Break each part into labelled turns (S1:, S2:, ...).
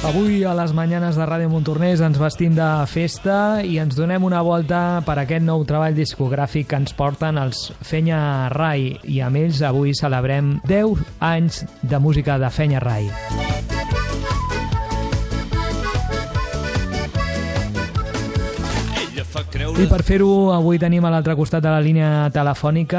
S1: Avui a les Manyanes de Ràdio Montornès ens vestim de festa i ens donem una volta per aquest nou treball discogràfic que ens porten els Fenya Rai, i amb ells avui celebrem 10 anys de música de Fenya Rai. I per fer-ho avui tenim a l'altre costat de la línia telefònica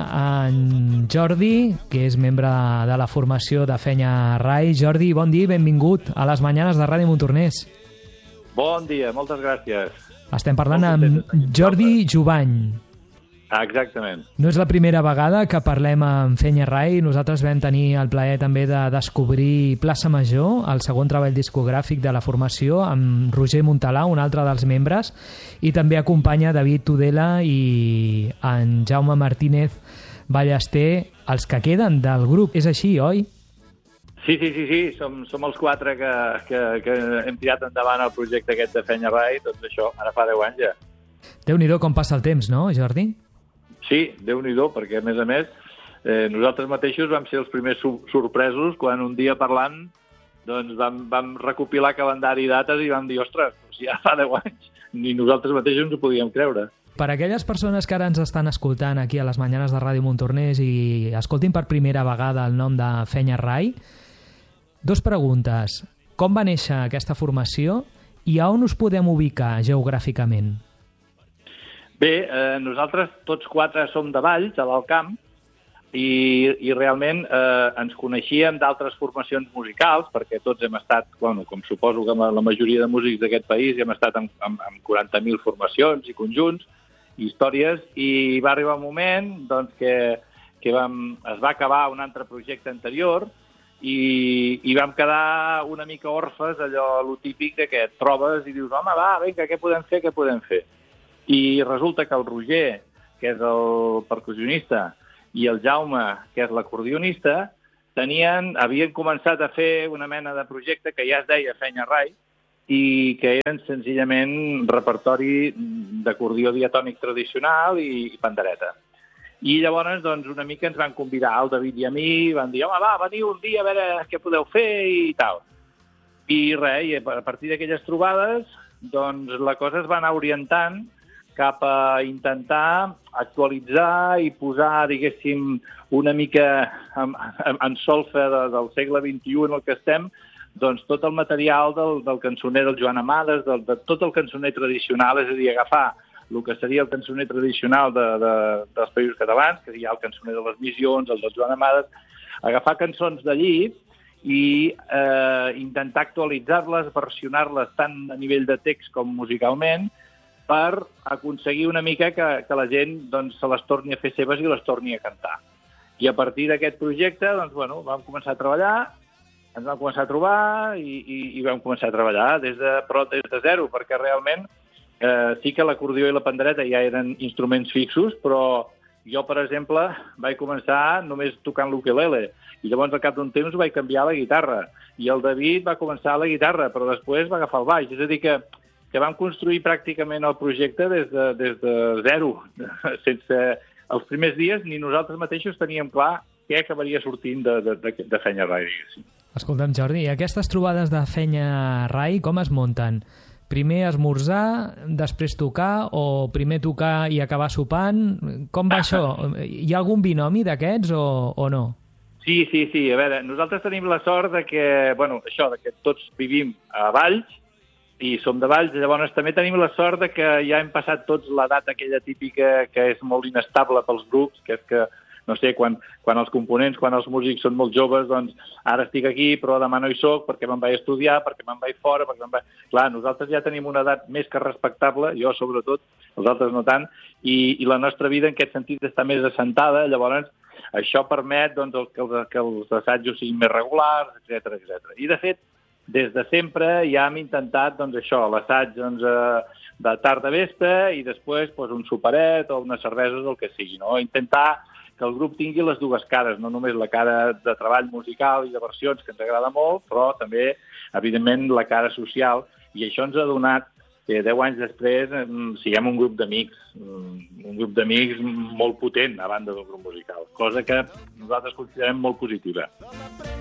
S1: en Jordi, que és membre de la formació de Fenya Rai. Jordi, bon dia i benvingut a les Manyanes de Ràdio Montornès.
S2: Bon dia, moltes gràcies.
S1: Estem parlant amb Jordi Jubany.
S2: Exactament.
S1: No és la primera vegada que parlem amb Fenya Rai. Nosaltres vam tenir el plaer també de descobrir Plaça Major, el segon treball discogràfic de la formació, amb Roger Montalà, un altre dels membres, i també acompanya David Tudela i en Jaume Martínez Ballester, els que queden del grup. És així, oi?
S2: Sí. Som els quatre que hem tirat endavant el projecte aquest de Fenya Rai, tot això, ara fa 10 anys ja.
S1: Déu-n'hi-do com passa el temps, no, Jordi?
S2: Sí, Déu-n'hi-do, perquè a més, nosaltres mateixos vam ser els primers sorpresos quan un dia parlant doncs vam recopilar calendari i dates i vam dir, ostres, ja fa 10 anys, ni nosaltres mateixos ens ho podíem creure.
S1: Per a aquelles persones que ara ens estan escoltant aquí a les Manyanes de Ràdio Montornès i escoltin per primera vegada el nom de Fenya Rai, 2 preguntes. Com va néixer aquesta formació i a on us podem ubicar geogràficament?
S2: Bé, nosaltres tots 4 som de Valls, a l'Alt Camp, i realment ens coneixíem d'altres formacions musicals, perquè tots hem estat, com suposo que la majoria de músics d'aquest país, hem estat amb 40.000 formacions i conjunts, i històries, i va arribar un moment doncs, que es va acabar un altre projecte anterior i vam quedar una mica orfes, allò típic que et trobes i dius, home, va, vinga, què podem fer? I resulta que el Roger, que és el percussionista, i el Jaume, que és l'acordionista, havien començat a fer una mena de projecte que ja es deia Fenya Rai i que eren senzillament repertori d'acordió diatònic tradicional i pandereta. I llavors, doncs, una mica ens van convidar, el David i a mi, van dir, home, va, veniu un dia a veure què podeu fer i tal. I res, i a partir d'aquelles trobades, doncs, la cosa es va anar orientant cap a intentar actualitzar i posar, diguéssim, una mica en solfa del segle XXI en el que estem, doncs tot el material del cançoner del Joan Amades, de tot el cançoner tradicional, és a dir, agafar el que seria el cançoner tradicional dels Països Catalans, que hi ha el cançoner de les Missions, el del Joan Amades, agafar cançons d'allí i intentar actualitzar-les, versionar-les tant a nivell de text com musicalment, per aconseguir una mica que la gent doncs, se les torni a fer seves i les torni a cantar. I a partir d'aquest projecte doncs, vam començar a treballar, ens vam començar a trobar i vam començar a treballar però des de zero, perquè realment sí que l'acordió i la pandereta ja eren instruments fixos, però jo, per exemple, vaig començar només tocant l'ukelele i llavors al cap d'un temps vaig canviar a la guitarra i el David va començar a la guitarra, però després va agafar el baix. És a dir, que vam construir pràcticament el projecte des de zero. Sense els primers dies ni nosaltres mateixos teníem clar què acabaria sortint de Fenya Rai.
S1: Escolta'm, Jordi, aquestes trobades de Fenya Rai com es munten? Primer esmorzar, després tocar, o primer tocar i acabar sopant? Com va això? Hi ha algun binomi d'aquests o no?
S2: Sí. A veure, nosaltres tenim la sort de que tots vivim a Valls, i som de Valls, llavors també tenim la sort de que ja hem passat tots l'edat aquella típica que és molt inestable pels grups, que és que, no sé, quan els components, quan els músics són molt joves, doncs ara estic aquí, però demà no hi soc perquè me'n vaig estudiar, perquè me'n vaig fora, Clar, nosaltres ja tenim una edat més que respectable, jo sobretot, els altres no tant, i la nostra vida en aquest sentit està més assentada, llavors això permet doncs, que els assajos siguin més regulars, etc. I, de fet, des de sempre ja hem intentat l'assaig de tarda vespre i després un superet o unes cerveses o el que sigui. No? Intentar que el grup tingui les dues cares, no només la cara de treball musical i de versions, que ens agrada molt, però també, evidentment, la cara social. I això ens ha donat que 10 anys després siguem un grup d'amics molt potent a banda d'un grup musical, cosa que nosaltres considerem molt positiva.